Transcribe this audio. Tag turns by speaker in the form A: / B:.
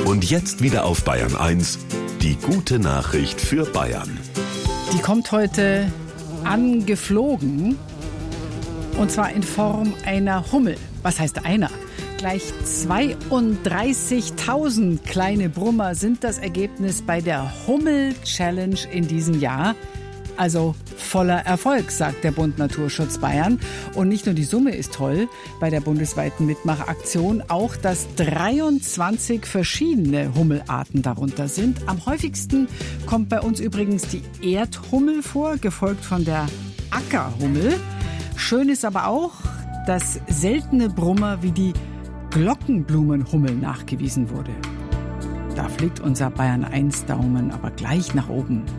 A: Und jetzt wieder auf Bayern 1, die gute Nachricht für Bayern.
B: Die kommt heute angeflogen, und zwar in Form einer Hummel. Was heißt einer? Gleich 32.000 kleine Brummer sind das Ergebnis bei der Hummel-Challenge in diesem Jahr. Also voller Erfolg, sagt der Bund Naturschutz Bayern. Und nicht nur die Summe ist toll bei der bundesweiten Mitmachaktion, auch dass 23 verschiedene Hummelarten darunter sind. Am häufigsten kommt bei uns übrigens die Erdhummel vor, gefolgt von der Ackerhummel. Schön ist aber auch, dass seltene Brummer wie die Glockenblumenhummel nachgewiesen wurde. Da fliegt unser Bayern 1 Daumen aber gleich nach oben.